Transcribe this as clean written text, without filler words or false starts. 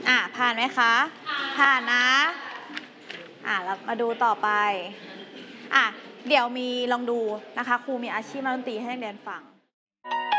ผ่านไหมคะผ่านนะเรามาดูต่อไปเดี๋ยวมีลองดูนะคะครูมีอาชีพนักดนตรีให้นักเรียนฟัง